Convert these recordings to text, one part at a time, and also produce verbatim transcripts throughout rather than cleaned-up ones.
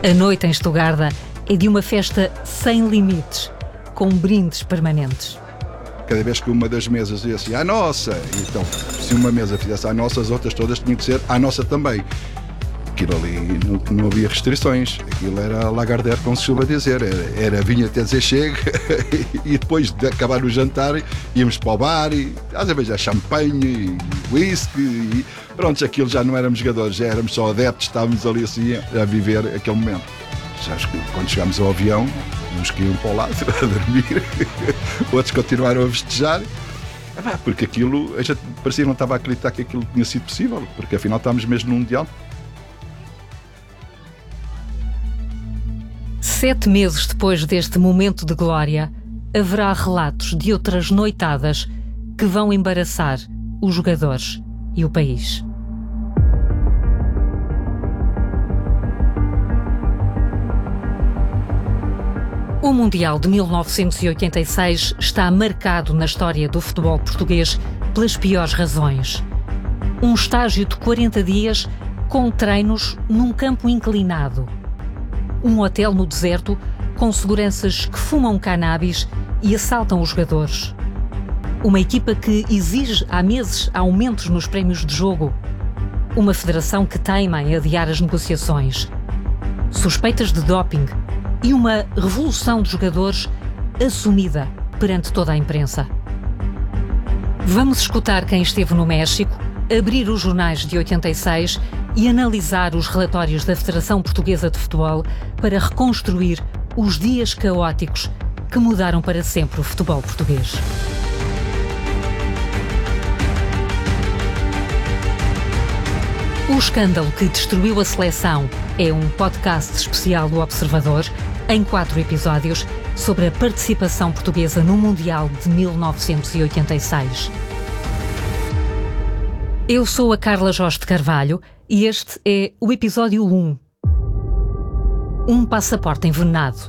A noite em Estugarda é de uma festa sem limites, com brindes permanentes. Cada vez que uma das mesas dizia assim, à nossa, então se uma mesa fizesse à nossa, as outras todas tinham que ser à nossa também. Aquilo ali não, não havia restrições, aquilo era Lagardère, como se costuma dizer, era, era vinha até dizer chega e depois de acabar o jantar íamos para o bar e às vezes a champanhe e whisky e pronto, aquilo já não éramos jogadores, já éramos só adeptos, estávamos ali assim a viver aquele momento. Sabes que quando chegámos ao avião, uns que iam para o lado a dormir, outros continuaram a festejar, porque aquilo, a gente parecia que não estava a acreditar que aquilo tinha sido possível, porque afinal estávamos mesmo no Mundial. Sete meses depois deste momento de glória, haverá relatos de outras noitadas que vão embaraçar os jogadores e o país. O Mundial de mil novecentos e oitenta e seis está marcado na história do futebol português pelas piores razões. Um estágio de quarenta dias com treinos num campo inclinado. Um hotel no deserto com seguranças que fumam cannabis e assaltam os jogadores. Uma equipa que exige há meses aumentos nos prémios de jogo. Uma federação que teima em adiar as negociações. Suspeitas de doping e uma revolução de jogadores assumida perante toda a imprensa. Vamos escutar quem esteve no México, abrir os jornais de oitenta e seis e analisar os relatórios da Federação Portuguesa de Futebol para reconstruir os dias caóticos que mudaram para sempre o futebol português. O escândalo que destruiu a seleção é um podcast especial do Observador, em quatro episódios, sobre a participação portuguesa no Mundial de mil novecentos e oitenta e seis. Eu sou a Carla Jorge de Carvalho e este é o episódio um. Um passaporte envenenado.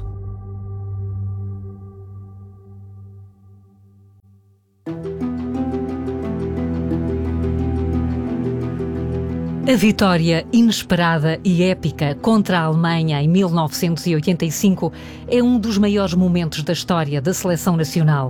A vitória inesperada e épica contra a Alemanha em mil novecentos e oitenta e cinco é um dos maiores momentos da história da seleção nacional.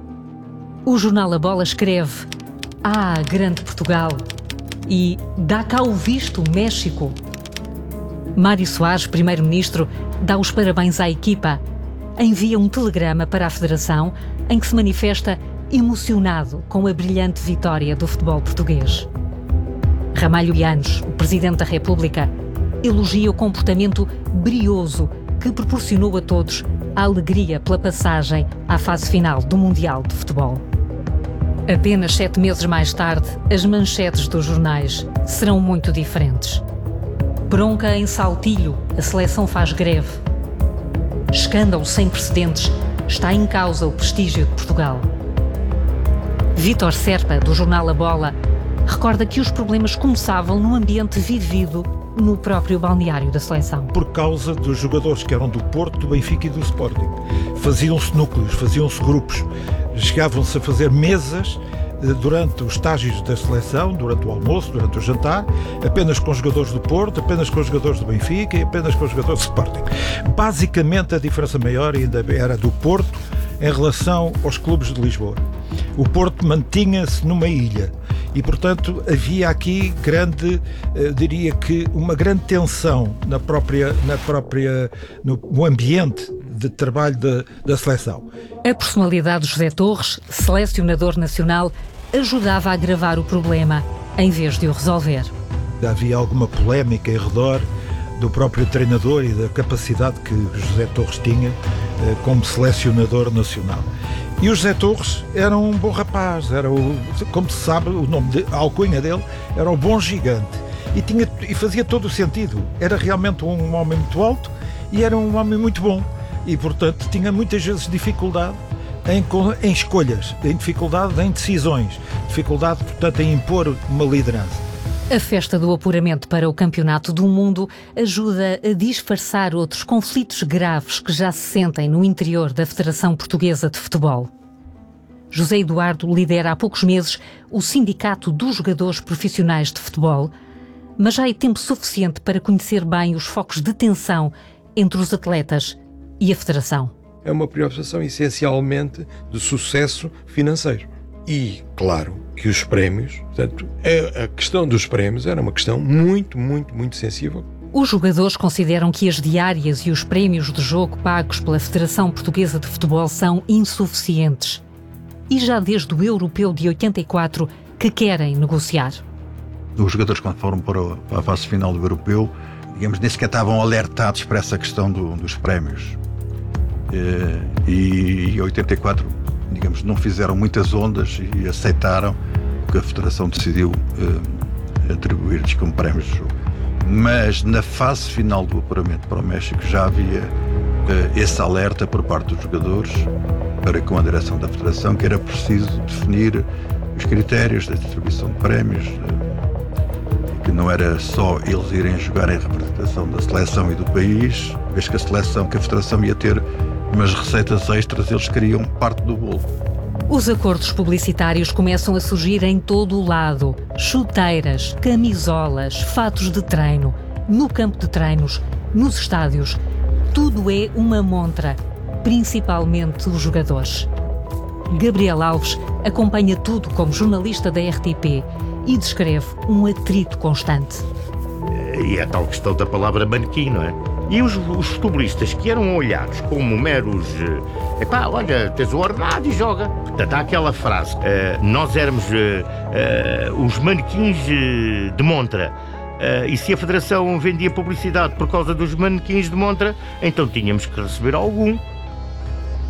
O jornal A Bola escreve: "Ah, grande Portugal!" e "Dá cá o visto, México!" Mário Soares, primeiro-ministro, dá os parabéns à equipa. Envia um telegrama para a Federação em que se manifesta emocionado com a brilhante vitória do futebol português. Ramalho Yanes, o Presidente da República, elogia o comportamento brioso que proporcionou a todos a alegria pela passagem à fase final do Mundial de Futebol. Apenas sete meses mais tarde, as manchetes dos jornais serão muito diferentes. Bronca em Saltilho, a seleção faz greve. Escândalo sem precedentes, está em causa o prestígio de Portugal. Vítor Serpa, do jornal A Bola, recorda que os problemas começavam num ambiente vivido no próprio balneário da seleção. Por causa dos jogadores que eram do Porto, do Benfica e do Sporting. Faziam-se núcleos, faziam-se grupos, chegavam-se a fazer mesas durante os estágios da seleção, durante o almoço, durante o jantar, apenas com jogadores do Porto, apenas com jogadores do Benfica e apenas com jogadores do Sporting. Basicamente a diferença maior ainda era do Porto em relação aos clubes de Lisboa. O Porto mantinha-se numa ilha e, portanto, havia aqui grande, eh, diria que uma grande tensão na própria, na própria, no, no ambiente de trabalho de, da seleção. A personalidade de José Torres, selecionador nacional, ajudava a agravar o problema, em vez de o resolver. Havia alguma polémica em redor do próprio treinador e da capacidade que José Torres tinha eh, como selecionador nacional. E o José Torres era um bom rapaz, era o, como se sabe, o nome de, a alcunha dele era o Bom Gigante. E, tinha, e fazia todo o sentido. Era realmente um homem muito alto e era um homem muito bom. E, portanto, tinha muitas vezes dificuldade em, em escolhas, em dificuldade em decisões, dificuldade, portanto, em impor uma liderança. A festa do apuramento para o Campeonato do Mundo ajuda a disfarçar outros conflitos graves que já se sentem no interior da Federação Portuguesa de Futebol. José Eduardo lidera há poucos meses o Sindicato dos Jogadores Profissionais de Futebol, Mas já é tempo suficiente para conhecer bem os focos de tensão entre os atletas e a Federação. É uma preocupação essencialmente de sucesso financeiro. E, claro, que os prémios, portanto, a questão dos prémios era uma questão muito, muito, muito sensível. Os jogadores consideram que as diárias e os prémios de jogo pagos pela Federação Portuguesa de Futebol são insuficientes. E já desde o Europeu de oitenta e quatro que querem negociar. Os jogadores, quando foram para a fase final do Europeu, digamos, nem sequer estavam alertados para essa questão do, dos prémios. E em oitenta e quatro, digamos, não fizeram muitas ondas e aceitaram que a Federação decidiu eh, atribuir-lhes como prémios de jogo. Mas na fase final do apuramento para o México já havia eh, esse alerta por parte dos jogadores para com a direção da Federação que era preciso definir os critérios da distribuição de prémios, eh, que não era só eles irem jogar em representação da seleção e do país, vez que a seleção, que a Federação ia ter umas receitas extras, eles queriam parte do bolo. Os acordos publicitários começam a surgir em todo o lado. Chuteiras, camisolas, fatos de treino, no campo de treinos, nos estádios. Tudo é uma montra, principalmente os jogadores. Gabriel Alves acompanha tudo como jornalista da R T P e descreve um atrito constante. E é a tal questão da palavra manequim, não é? E os, os futebolistas que eram olhados como meros... Epá, olha, tens o ordenado e joga. Portanto, há aquela frase. Uh, nós éramos uh, uh, os manequins uh, de montra. Uh, e se a Federação vendia publicidade por causa dos manequins de montra, então tínhamos que receber algum.